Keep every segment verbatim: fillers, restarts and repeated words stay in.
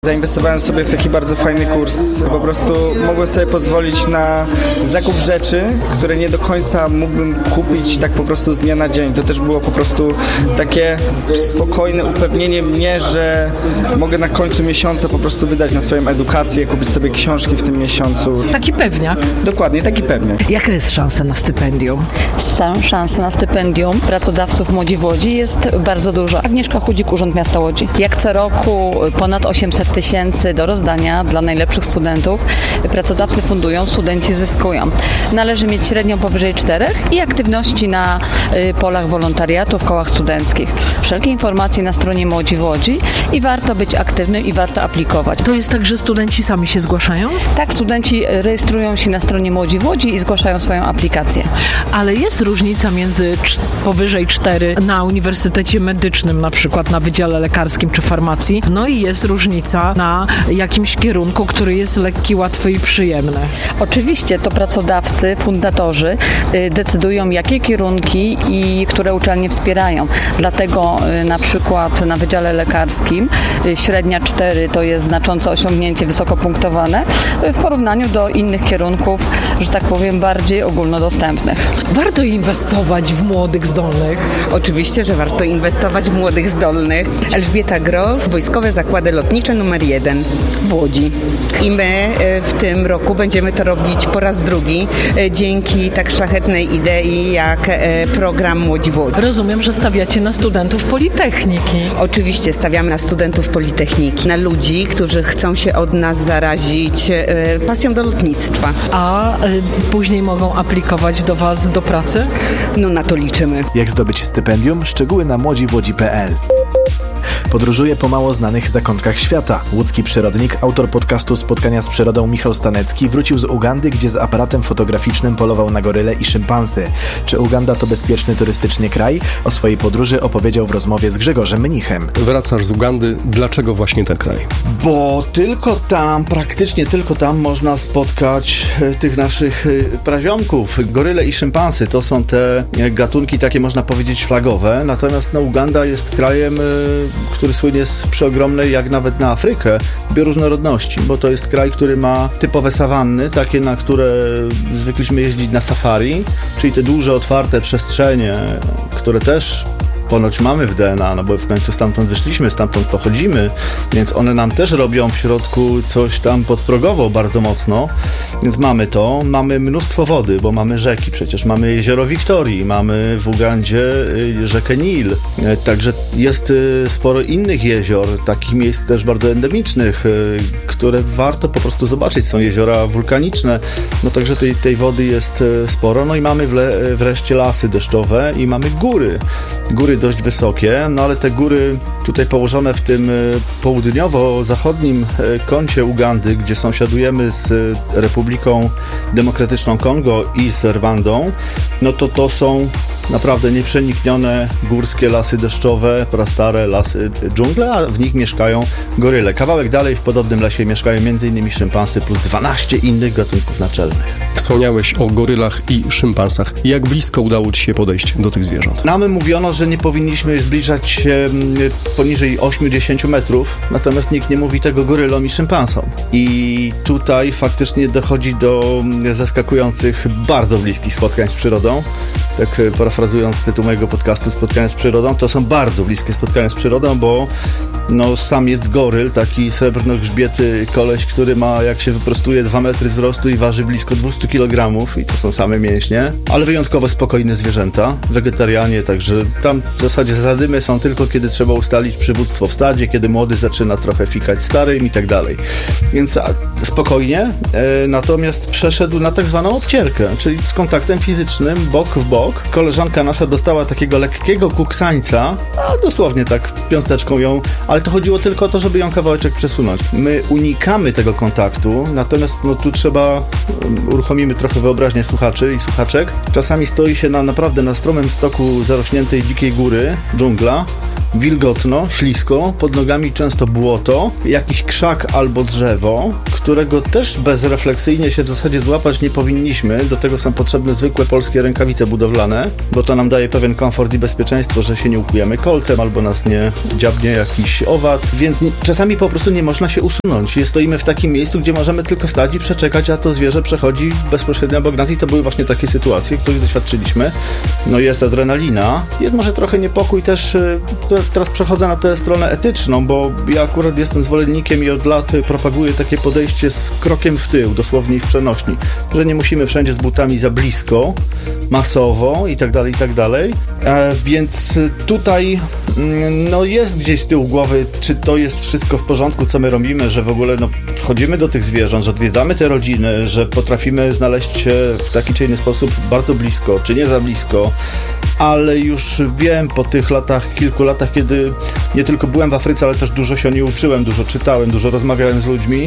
Zainwestowałem sobie w taki bardzo fajny kurs. Po prostu mogłem sobie pozwolić na zakup rzeczy, które nie do końca mógłbym kupić tak po prostu z dnia na dzień. To też było po prostu takie spokojne upewnienie mnie, że mogę na końcu miesiąca po prostu wydać na swoją edukację, kupić sobie książki w tym miesiącu. Taki pewniak. Dokładnie, taki pewniak. Jaka jest szansa na stypendium? Szansa na stypendium pracodawców Młodzi w Łodzi jest bardzo duża. Agnieszka Chudzik, Urząd Miasta Łodzi. Jak co roku ponad osiemset tysięcy do rozdania dla najlepszych studentów. Pracodawcy fundują, studenci zyskują. Należy mieć średnią powyżej czterech i aktywności na y, polach wolontariatu w kołach studenckich. Wszelkie informacje na stronie Młodzi w Łodzi i warto być aktywnym i warto aplikować. To jest tak, że studenci sami się zgłaszają? Tak, studenci rejestrują się na stronie Młodzi w Łodzi i zgłaszają swoją aplikację. Ale jest różnica między cz- powyżej cztery na Uniwersytecie Medycznym, na przykład na Wydziale Lekarskim czy Farmacji, no i jest różnica na jakimś kierunku, który jest lekki, łatwy i przyjemny. Oczywiście to pracodawcy, fundatorzy y, decydują, jakie kierunki i które uczelnie wspierają. Dlatego y, na przykład na Wydziale Lekarskim y, średnia cztery to jest znaczące osiągnięcie wysoko punktowane y, w porównaniu do innych kierunków, że tak powiem, bardziej ogólnodostępnych. Warto inwestować w młodych zdolnych. Oczywiście, że warto inwestować w młodych zdolnych. Elżbieta Gross, Wojskowe Zakłady Lotnicze numer jeden w Łodzi. I my w tym roku będziemy to robić po raz drugi dzięki tak szlachetnej idei jak program Młodzi w Łodzi. Rozumiem, że stawiacie na studentów Politechniki. Oczywiście stawiamy na studentów Politechniki, na ludzi, którzy chcą się od nas zarazić pasją do lotnictwa. A y, później mogą aplikować do Was do pracy? No na to liczymy. Jak zdobyć stypendium? Szczegóły na młodziwłodzi kropka pe el. Podróżuje po mało znanych zakątkach świata. Łódzki przyrodnik, autor podcastu Spotkania z przyrodą Michał Stanecki wrócił z Ugandy, gdzie z aparatem fotograficznym polował na goryle i szympansy. Czy Uganda to bezpieczny turystycznie kraj? O swojej podróży opowiedział w rozmowie z Grzegorzem Mnichem. Wracasz z Ugandy. Dlaczego właśnie ten kraj? Bo tylko tam, praktycznie tylko tam można spotkać tych naszych praziomków. Goryle i szympansy to są te gatunki takie, można powiedzieć, flagowe. Natomiast no, Uganda jest krajem, który słynie z przeogromnej, jak nawet na Afrykę, bioróżnorodności, bo to jest kraj, który ma typowe sawanny, takie, na które zwykliśmy jeździć na safari, czyli te duże, otwarte przestrzenie, które też ponoć mamy w D N A, no bo w końcu stamtąd wyszliśmy, stamtąd pochodzimy, więc one nam też robią w środku coś tam podprogowo bardzo mocno, więc mamy to. Mamy mnóstwo wody, bo mamy rzeki, przecież mamy jezioro Wiktorii, mamy w Ugandzie rzekę Nil, także jest sporo innych jezior, takich miejsc też bardzo endemicznych, które warto po prostu zobaczyć. Są jeziora wulkaniczne, no także tej, tej wody jest sporo, no i mamy wle, wreszcie lasy deszczowe i mamy góry. Góry dość wysokie, no ale te góry tutaj położone w tym południowo-zachodnim kącie Ugandy, gdzie sąsiadujemy z Republiką Demokratyczną Kongo i z Rwandą, no to to są naprawdę nieprzeniknione górskie lasy deszczowe, prastare lasy dżungle, a w nich mieszkają goryle. Kawałek dalej w podobnym lesie mieszkają m.in. szympansy plus dwanaście innych gatunków naczelnych. Wspomniałeś o gorylach i szympansach. Jak blisko udało Ci się podejść do tych zwierząt? Nam mówiono, że nie powinniśmy zbliżać się poniżej osiem do dziesięciu metrów, natomiast nikt nie mówi tego gorylom i szympansom. I tutaj faktycznie dochodzi do zaskakujących, bardzo bliskich spotkań z przyrodą. Tak parafrazując tytuł mojego podcastu Spotkania z przyrodą, to są bardzo bliskie spotkania z przyrodą, bo no, samiec goryl, taki srebrno-grzbiety koleś, który ma, jak się wyprostuje, dwa metry wzrostu i waży blisko dwieście kilogramów i to są same mięśnie, ale wyjątkowo spokojne zwierzęta, wegetarianie, także tam w zasadzie zadymy są tylko, kiedy trzeba ustalić przywództwo w stadzie, kiedy młody zaczyna trochę fikać starym i tak dalej. Więc a, spokojnie, e, natomiast przeszedł na tak zwaną obcierkę, czyli z kontaktem fizycznym, bok w bok. Koleżanka nasza dostała takiego lekkiego kuksańca, a dosłownie tak piąsteczką ją, ale to chodziło tylko o to, żeby ją kawałeczek przesunąć. My unikamy tego kontaktu, natomiast no tu trzeba, uruchomimy trochę wyobraźnię słuchaczy i słuchaczek. Czasami stoi się na naprawdę na stromym stoku zarośniętej dzikiej góry, dżungla, wilgotno, ślisko, pod nogami często błoto, jakiś krzak albo drzewo, którego też bezrefleksyjnie się w zasadzie złapać nie powinniśmy. Do tego są potrzebne zwykłe polskie rękawice budowlane, bo to nam daje pewien komfort i bezpieczeństwo, że się nie ukujemy kolcem albo nas nie dziabnie jakiś owad, więc nie, czasami po prostu nie można się usunąć. Stoimy w takim miejscu, gdzie możemy tylko stać i przeczekać, a to zwierzę przechodzi bezpośrednio obok nas i to były właśnie takie sytuacje, których doświadczyliśmy. No jest adrenalina, jest może trochę niepokój też, teraz przechodzę na tę stronę etyczną, bo ja akurat jestem zwolennikiem i od lat propaguję takie podejście z krokiem w tył, dosłownie i w przenośni, że nie musimy wszędzie z butami za blisko, masowo i tak dalej, i tak dalej. E, więc tutaj no jest gdzieś z tyłu głowy, czy to jest wszystko w porządku, co my robimy, że w ogóle no, chodzimy do tych zwierząt, że odwiedzamy te rodziny, że potrafimy znaleźć się w taki czy inny sposób bardzo blisko, czy nie za blisko, ale już wiem po tych latach, kilku latach, kiedy nie tylko byłem w Afryce, ale też dużo się o niej uczyłem, dużo czytałem, dużo rozmawiałem z ludźmi.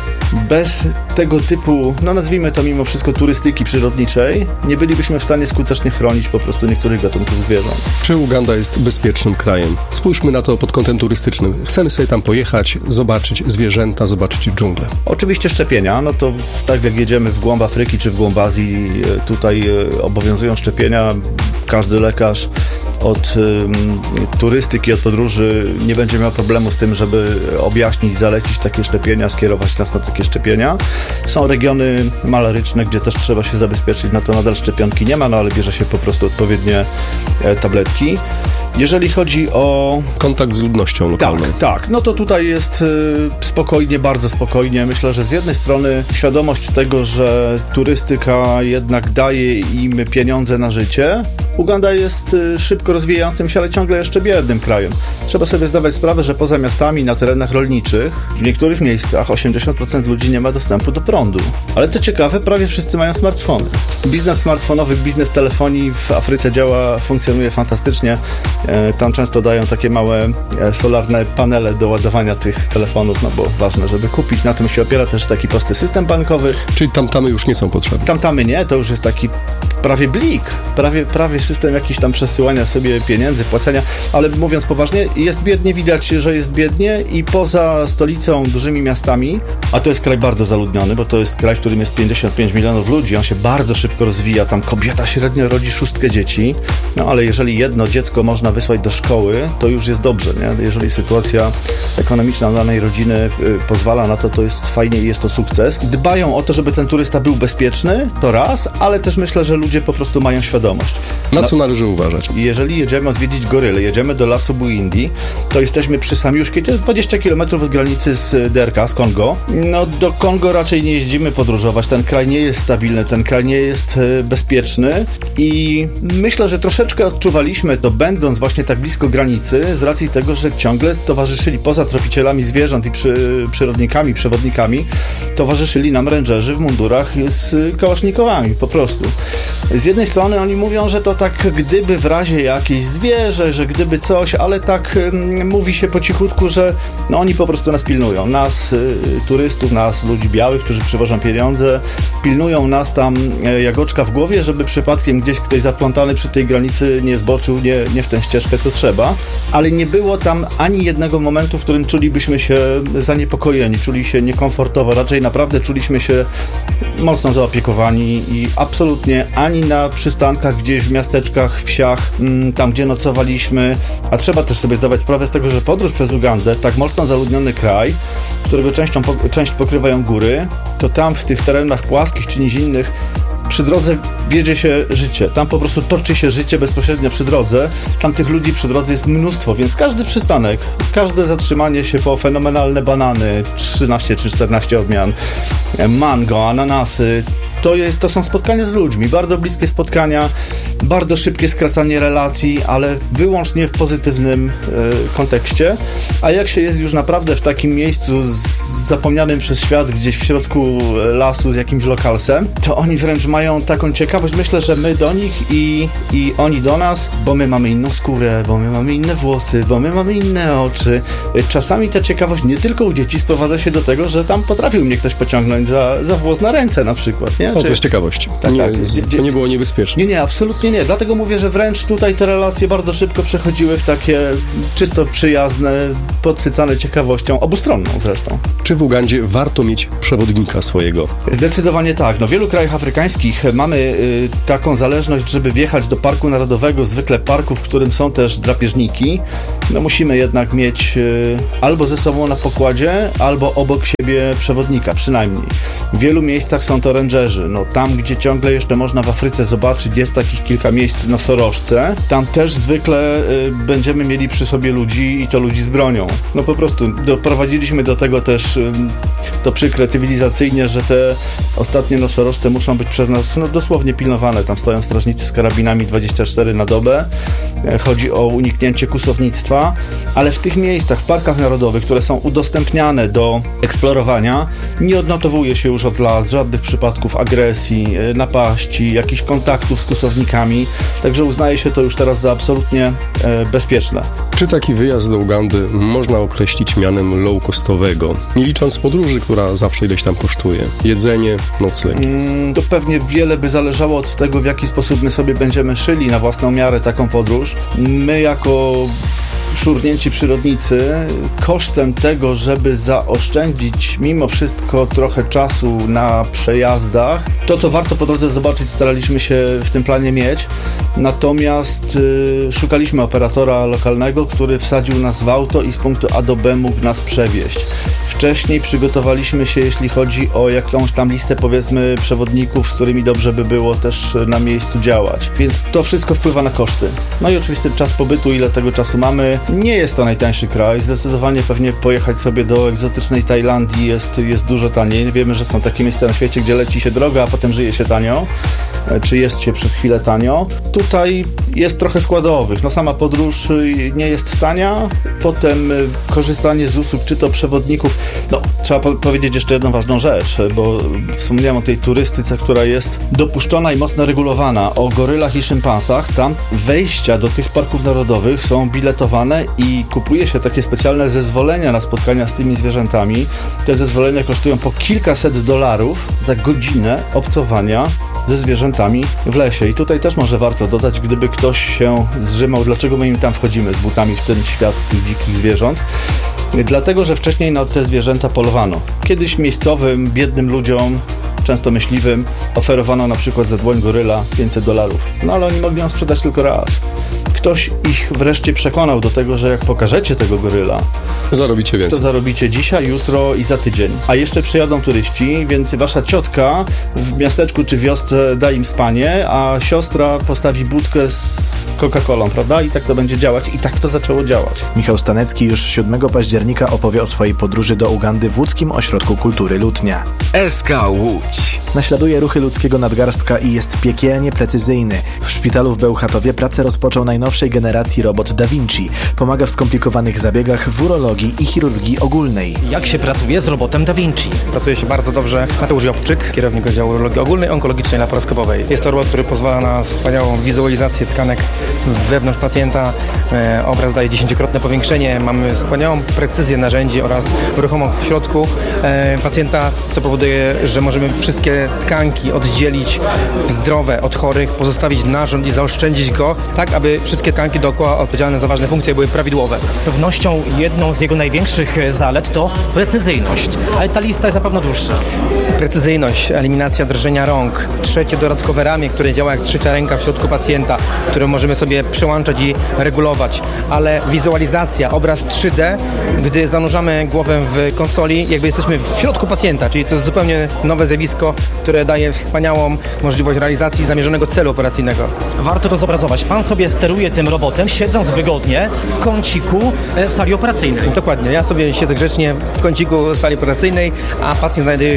Bez tego typu, no nazwijmy to mimo wszystko turystyki przyrodniczej, nie bylibyśmy w stanie skutecznie chronić po prostu niektórych gatunków zwierząt. Czy Uganda jest bezpiecznym krajem? Spójrzmy na to pod kątem turystycznym. Chcemy sobie tam pojechać, zobaczyć zwierzęta, zobaczyć dżunglę. Oczywiście szczepienia, no to tak jak jedziemy w głąb Afryki czy w głąb Azji, tutaj obowiązują szczepienia. Każdy lekarz od y, turystyki, od podróży nie będzie miał problemu z tym, żeby objaśnić, zalecić takie szczepienia, skierować nas na takie szczepienia. Są regiony malaryczne, gdzie też trzeba się zabezpieczyć, na to nadal szczepionki nie ma, no ale bierze się po prostu odpowiednie e, tabletki. Jeżeli chodzi o... kontakt z ludnością lokalną. Tak, tak. No to tutaj jest y, spokojnie, bardzo spokojnie. Myślę, że z jednej strony świadomość tego, że turystyka jednak daje im pieniądze na życie. Uganda jest y, szybko rozwijającym się, ale ciągle jeszcze biednym krajem. Trzeba sobie zdawać sprawę, że poza miastami, na terenach rolniczych, w niektórych miejscach osiemdziesiąt procent ludzi nie ma dostępu do prądu. Ale co ciekawe, prawie wszyscy mają smartfony. Biznes smartfonowy, biznes telefonii w Afryce działa, funkcjonuje fantastycznie. Tam często dają takie małe solarne panele do ładowania tych telefonów, no bo ważne, żeby kupić. Na tym się opiera też taki prosty system bankowy. Czyli tamtamy już nie są potrzebne? Tamtamy nie, to już jest taki prawie blik, prawie, prawie system jakiś tam przesyłania sobie pieniędzy, płacenia, ale mówiąc poważnie, jest biednie, widać, że jest biednie i poza stolicą, dużymi miastami, a to jest kraj bardzo zaludniony, bo to jest kraj, w którym jest pięćdziesiąt pięć milionów ludzi, on się bardzo szybko rozwija, tam kobieta średnio rodzi szóstkę dzieci, no ale jeżeli jedno dziecko można wysłać do szkoły, to już jest dobrze, nie? Jeżeli sytuacja ekonomiczna danej rodziny y, pozwala na to, to jest fajnie i jest to sukces. Dbają o to, żeby ten turysta był bezpieczny, to raz, ale też myślę, że ludzie po prostu mają świadomość. Na co należy uważać? Jeżeli jedziemy odwiedzić goryle, jedziemy do lasu Bwindi, to jesteśmy przy Samiuszkie, to jest dwadzieścia kilometrów od granicy z D R K, z Kongo. No do Kongo raczej nie jeździmy podróżować, ten kraj nie jest stabilny, ten kraj nie jest y, bezpieczny i myślę, że troszeczkę odczuwaliśmy to, będąc właśnie tak blisko granicy, z racji tego, że ciągle towarzyszyli, poza tropicielami zwierząt i przy, przyrodnikami, przewodnikami, towarzyszyli nam rangers w mundurach z kałasznikowami, po prostu. Z jednej strony oni mówią, że to tak gdyby w razie jakieś zwierzę, że gdyby coś, ale tak um, mówi się po cichutku, że no oni po prostu nas pilnują. Nas, y, turystów, nas, ludzi białych, którzy przywożą pieniądze, pilnują nas tam y, jagoczka w głowie, żeby przypadkiem gdzieś ktoś zaplątany przy tej granicy nie zboczył, nie, nie w tę ścieżkę, co trzeba. Ale nie było tam ani jednego momentu, w którym czulibyśmy się zaniepokojeni, czuli się niekomfortowo, raczej naprawdę czuliśmy się mocno zaopiekowani i absolutnie ani na przystankach gdzieś w miasteczkach, wsiach, tam gdzie nocowaliśmy, a trzeba też sobie zdawać sprawę z tego, że podróż przez Ugandę, tak mocno zaludniony kraj, którego częścią, część pokrywają góry, to tam w tych terenach płaskich czy nizinnych przy drodze wiedzie się życie. Tam po prostu toczy się życie bezpośrednio przy drodze. Tam tych ludzi przy drodze jest mnóstwo, więc każdy przystanek, każde zatrzymanie się po fenomenalne banany, trzynaście czy czternaście odmian, mango, ananasy, to, jest, to są spotkania z ludźmi, bardzo bliskie spotkania, bardzo szybkie skracanie relacji, ale wyłącznie w pozytywnym y, kontekście. A jak się jest już naprawdę w takim miejscu z zapomnianym przez świat gdzieś w środku lasu z jakimś lokalsem, to oni wręcz mają taką ciekawość. Myślę, że my do nich i, i oni do nas, bo my mamy inną skórę, bo my mamy inne włosy, bo my mamy inne oczy. Czasami ta ciekawość nie tylko u dzieci sprowadza się do tego, że tam potrafił mnie ktoś pociągnąć za, za włos na ręce na przykład. Nie? O, to jest ciekawość. Tak, nie, tak. To nie było niebezpieczne. Nie, nie, absolutnie nie. Dlatego mówię, że wręcz tutaj te relacje bardzo szybko przechodziły w takie czysto przyjazne, podsycane ciekawością, obustronną zresztą. Czy w Ugandzie warto mieć przewodnika swojego? Zdecydowanie tak. No, w wielu krajach afrykańskich mamy y, taką zależność, żeby wjechać do Parku Narodowego, zwykle parku, w którym są też drapieżniki. No, musimy jednak mieć y, albo ze sobą na pokładzie, albo obok siebie przewodnika, przynajmniej. W wielu miejscach są to rangerzy. No, tam, gdzie ciągle jeszcze można w Afryce zobaczyć, jest takich kilka miejsc w nosorożce. Tam też zwykle y, będziemy mieli przy sobie ludzi i to ludzi z bronią. No po prostu doprowadziliśmy do tego też y, to przykre cywilizacyjnie, że te ostatnie nosorożce muszą być przez nas no, dosłownie pilnowane. Tam stoją strażnicy z karabinami dwadzieścia cztery na dobę. Chodzi o uniknięcie kusownictwa, ale w tych miejscach, w parkach narodowych, które są udostępniane do eksplorowania, nie odnotowuje się już od lat żadnych przypadków agresji, napaści, jakichś kontaktów z kusownikami, także uznaje się to już teraz za absolutnie e, bezpieczne. Czy taki wyjazd do Ugandy można określić mianem low-costowego? Nie licząc podróży, która zawsze ileś tam kosztuje. Jedzenie, nocleg. Mm, to pewnie wiele by zależało od tego, w jaki sposób my sobie będziemy szyli na własną miarę taką podróż. My jako szurnięci przyrodnicy kosztem tego, żeby zaoszczędzić mimo wszystko trochę czasu na przejazdach, to co warto po drodze zobaczyć, staraliśmy się w tym planie mieć, natomiast y, szukaliśmy operatora lokalnego, który wsadził nas w auto i z punktu A do B mógł nas przewieźć. Wcześniej przygotowaliśmy się, jeśli chodzi o jakąś tam listę, powiedzmy, przewodników, z którymi dobrze by było też na miejscu działać. Więc to wszystko wpływa na koszty. No i oczywiście czas pobytu, ile tego czasu mamy. Nie jest to najtańszy kraj. Zdecydowanie pewnie pojechać sobie do egzotycznej Tajlandii jest, jest dużo taniej. Wiemy, że są takie miejsca na świecie, gdzie leci się drogo, a potem żyje się tanio. Czy jest się przez chwilę tanio. Tutaj jest trochę składowych. No sama podróż nie jest tania. Potem korzystanie z usług, czy to przewodników. No, trzeba po- powiedzieć jeszcze jedną ważną rzecz, bo wspomniałem o tej turystyce, która jest dopuszczona i mocno regulowana. O gorylach i szympansach. Tam wejścia do tych parków narodowych są biletowane i kupuje się takie specjalne zezwolenia na spotkania z tymi zwierzętami. Te zezwolenia kosztują po kilkaset dolarów za godzinę obcowania ze zwierzętami w lesie. I tutaj też może warto dodać, gdyby ktoś się zrzymał, dlaczego my im tam wchodzimy z butami w ten świat tych dzikich zwierząt. Dlatego, że wcześniej na te zwierzęta polowano. Kiedyś miejscowym, biednym ludziom, często myśliwym, oferowano na przykład za dłoń goryla pięćset dolarów. No ale oni mogli ją sprzedać tylko raz. Ktoś ich wreszcie przekonał do tego, że jak pokażecie tego goryla, zarobicie więcej. To zarobicie dzisiaj, jutro i za tydzień. A jeszcze przyjadą turyści, więc wasza ciotka w miasteczku czy wiosce da im spanie, a siostra postawi budkę z Coca-Colą, prawda? I tak to będzie działać. I tak to zaczęło działać. Michał Stanecki już siódmego października opowie o swojej podróży do Ugandy w Łódzkim Ośrodku Kultury Lutnia. S K Łódź. Naśladuje ruchy ludzkiego nadgarstka i jest piekielnie precyzyjny. W szpitalu w Bełchatowie pracę rozpoczął najnowszej generacji robot Da Vinci. Pomaga w skomplikowanych zabiegach w urologii i chirurgii ogólnej. Jak się pracuje z robotem Da Vinci? Pracuje się bardzo dobrze. Mateusz Jobczyk, kierownik oddziału urologii ogólnej, onkologicznej, laparoskopowej. Jest to robot, który pozwala na wspaniałą wizualizację tkanek wewnątrz pacjenta. E, obraz daje dziesięciokrotne powiększenie. Mamy wspaniałą precyzję narzędzi oraz ruchomość w środku e, pacjenta, co powoduje, że możemy wszystkie tkanki oddzielić zdrowe od chorych, pozostawić narząd i zaoszczędzić go, tak aby wszystkie tkanki dookoła odpowiedzialne za ważne funkcje były prawidłowe. Z pewnością jedną z jego największych zalet to precyzyjność, ale ta lista jest na pewno dłuższa. Precyzyjność, eliminacja drżenia rąk, trzecie dodatkowe ramię, które działa jak trzecia ręka w środku pacjenta, które możemy sobie przełączać i regulować, ale wizualizacja, obraz trzy D, gdy zanurzamy głowę w konsoli, jakby jesteśmy w środku pacjenta, czyli to jest zupełnie nowe zjawisko, które daje wspaniałą możliwość realizacji zamierzonego celu operacyjnego. Warto to zobrazować. Pan sobie steruje tym robotem, siedząc wygodnie w kąciku sali operacyjnej. Dokładnie. Ja sobie siedzę grzecznie w kąciku sali operacyjnej, a pacjent znajduje się około dwa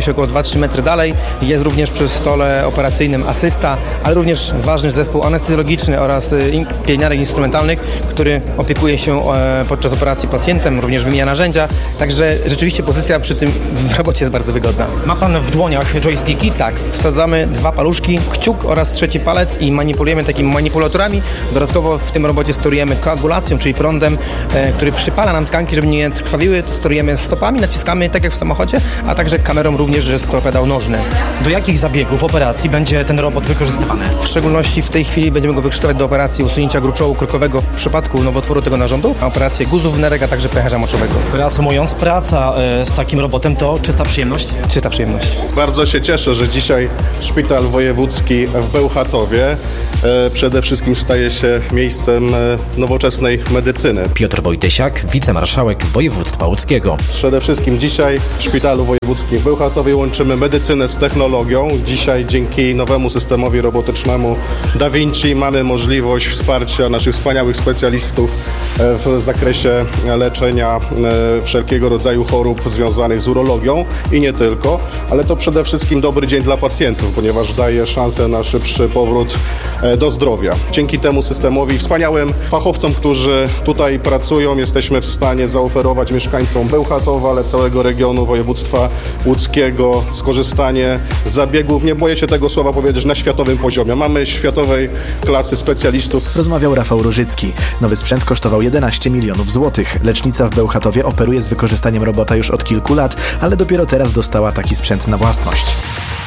trzy metry dalej jest również przy stole operacyjnym asysta, ale również ważny zespół anestezjologiczny oraz pielęgniarek instrumentalnych, który opiekuje się podczas operacji pacjentem, również wymienia narzędzia, także rzeczywiście pozycja przy tym w robocie jest bardzo wygodna. Ma pan w dłoniach joysticki? Tak, wsadzamy dwa paluszki, kciuk oraz trzeci palec i manipulujemy takimi manipulatorami. Dodatkowo w tym robocie sterujemy koagulacją, czyli prądem, e, który przypala nam tkanki, żeby nie trwawiły. Sterujemy stopami, naciskamy tak jak w samochodzie, a także kamerą również, że jest to pedał nożny. Do jakich zabiegów, operacji będzie ten robot wykorzystywany? W szczególności w tej chwili będziemy go wykorzystywać do operacji usunięcia gruczołu krokowego w przypadku nowotworu tego narządu, a operację guzów nerek, a także pęcherza moczowego. Reasumując, praca e, z takim robotem to czysta przyjemność? Czysta przyjemność. Bardzo się cieszę, że dzisiaj Szpital Wojewódzki w Bełchatowie e, przede wszystkim staje się miejscem e, nowoczesnej medycyny. Piotr Wojtysiak, wicemarszałek województwa łódzkiego. Przede wszystkim dzisiaj w Szpitalu Wojewódzkim w Bełchatowie łączymy medycynę z technologią. Dzisiaj dzięki nowemu systemowi robotycznemu Da Vinci mamy możliwość wsparcia naszych wspaniałych specjalistów e, w zakresie leczenia e, wszelkiego rodzaju chorób związanych z urologią i nie tylko, ale to przede wszystkim dobry dzień dla pacjentów, ponieważ daje szansę na szybszy powrót do zdrowia. Dzięki temu systemowi, wspaniałym fachowcom, którzy tutaj pracują, jesteśmy w stanie zaoferować mieszkańcom Bełchatowa, ale całego regionu województwa łódzkiego skorzystanie z zabiegów, nie boję się tego słowa powiedzieć, na światowym poziomie. Mamy światowej klasy specjalistów. Rozmawiał Rafał Różycki. Nowy sprzęt kosztował jedenaście milionów złotych. Lecznica w Bełchatowie operuje z wykorzystaniem robota już od kilku lat, ale dopiero teraz dostała taki sprzęt na własność.